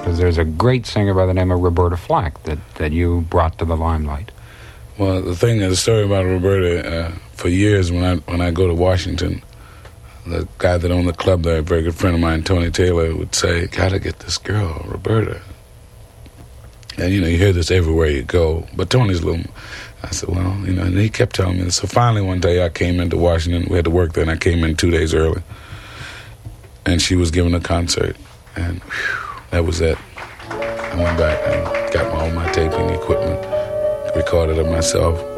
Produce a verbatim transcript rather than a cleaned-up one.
because there's a great singer by the name of Roberta Flack that, that you brought to the limelight. Well, the thing is, the story about Roberta, uh, for years when I when I go to Washington, the guy that owned the club there, a very good friend of mine, Tony Taylor, would say, gotta get this girl, Roberta. And, you know, you hear this everywhere you go. But Tony's a little... I said, well, you know, and he kept telling me this. So finally one day I came into Washington. We had to work there, and I came in two days early. And she was giving a concert. And whew, that was it. I went back and got my, all my taping equipment, recorded it myself,